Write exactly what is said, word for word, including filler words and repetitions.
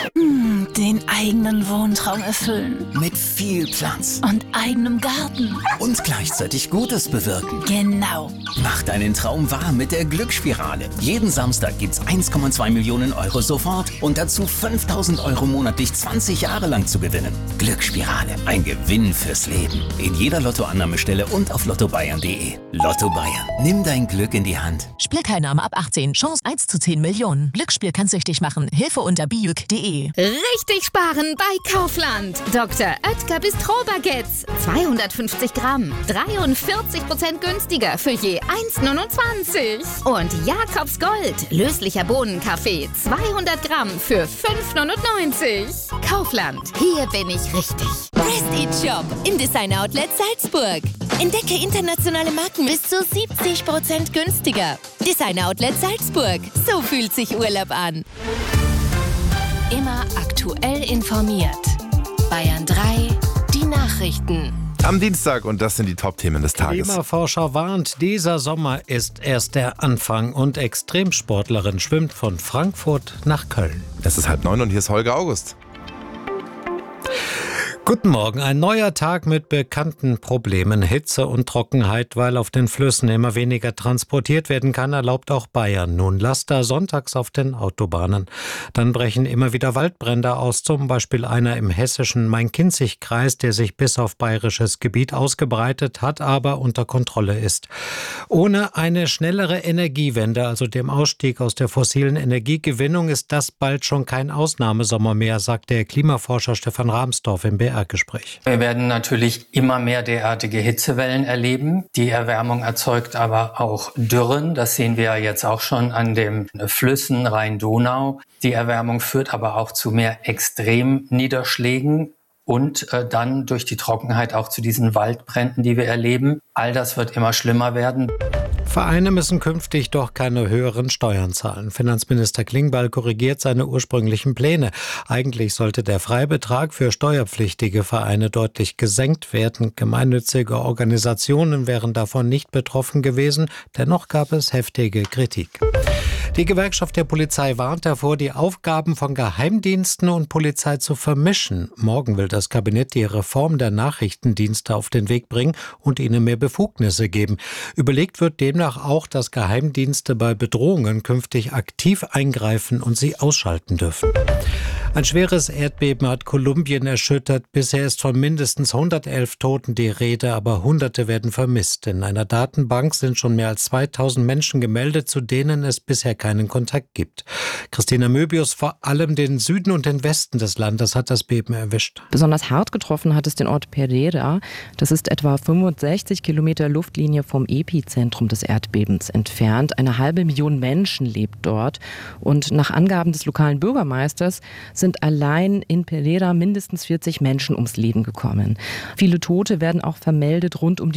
Hm, den eigenen Wohntraum erfüllen. Mit viel Platz. Und eigenem Garten. Und gleichzeitig Gutes bewirken. Genau. Mach deinen Traum wahr mit der Glücksspirale. Jeden Samstag gibt's eins Komma zwei Millionen Euro sofort und dazu fünftausend Euro monatlich zwanzig Jahre lang zu gewinnen. Glücksspirale, ein Gewinn fürs Leben. In jeder Lottoannahmestelle und auf lotto bayern punkt de. Lotto Bayern, nimm dein Glück in die Hand. Spielteilnahme ab achtzehn, Chance eins zu zehn Millionen. Glücksspiel kann süchtig machen. Hilfe unter bijuk punkt de. Richtig sparen bei Kaufland. Doktor Oetker Bistro-Baguettes. zweihundertfünfzig Gramm. dreiundvierzig Prozent günstiger für je eins Komma neunundzwanzig. Und Jakobs Gold. Löslicher Bohnenkaffee. zweihundert Gramm für fünf Komma neunundneunzig. Kaufland. Hier bin ich richtig. Prestige Shop im Designer Outlet Salzburg. Entdecke internationale Marken bis zu siebzig Prozent günstiger. Designer Outlet Salzburg. So fühlt sich Urlaub an. Immer aktuell informiert. Bayern drei, die Nachrichten. Am Dienstag, und das sind die Top-Themen des Tages. Klimaforscher warnt, dieser Sommer ist erst der Anfang und Extremsportlerin schwimmt von Frankfurt nach Köln. Es ist halb neun und hier ist Holger August. Guten Morgen. Ein neuer Tag mit bekannten Problemen. Hitze und Trockenheit, weil auf den Flüssen immer weniger transportiert werden kann, erlaubt auch Bayern nun Laster sonntags auf den Autobahnen. Dann brechen immer wieder Waldbrände aus, zum Beispiel einer im hessischen Main-Kinzig-Kreis, der sich bis auf bayerisches Gebiet ausgebreitet hat, aber unter Kontrolle ist. Ohne eine schnellere Energiewende, also dem Ausstieg aus der fossilen Energiegewinnung, ist das bald schon kein Ausnahmesommer mehr, sagt der Klimaforscher Stefan Rahmsdorf im B R Gespräch. Wir werden natürlich immer mehr derartige Hitzewellen erleben. Die Erwärmung erzeugt aber auch Dürren. Das sehen wir ja jetzt auch schon an den Flüssen Rhein-Donau. Die Erwärmung führt aber auch zu mehr Extremniederschlägen und äh, dann durch die Trockenheit auch zu diesen Waldbränden, die wir erleben. All das wird immer schlimmer werden. Vereine müssen künftig doch keine höheren Steuern zahlen. Finanzminister Klingbeil korrigiert seine ursprünglichen Pläne. Eigentlich sollte der Freibetrag für steuerpflichtige Vereine deutlich gesenkt werden. Gemeinnützige Organisationen wären davon nicht betroffen gewesen. Dennoch gab es heftige Kritik. Die Gewerkschaft der Polizei warnt davor, die Aufgaben von Geheimdiensten und Polizei zu vermischen. Morgen will das Kabinett die Reform der Nachrichtendienste auf den Weg bringen und ihnen mehr Befugnisse geben. Überlegt wird demnach auch, dass Geheimdienste bei Bedrohungen künftig aktiv eingreifen und sie ausschalten dürfen. Ein schweres Erdbeben hat Kolumbien erschüttert. Bisher ist von mindestens hundertelf Toten die Rede, aber Hunderte werden vermisst. In einer Datenbank sind schon mehr als zweitausend Menschen gemeldet, zu denen es bisher keinen Kontakt gibt. Christina Möbius, vor allem den Süden und den Westen des Landes hat das Beben erwischt. Besonders hart getroffen hat es den Ort Pereira. Das ist etwa fünfundsechzig Kilometer Luftlinie vom Epizentrum des Erdbebens entfernt. Eine halbe Million Menschen lebt dort. Und nach Angaben des lokalen Bürgermeisters sind allein in Pereira mindestens vierzig Menschen ums Leben gekommen. Viele Tote werden auch vermeldet rund um die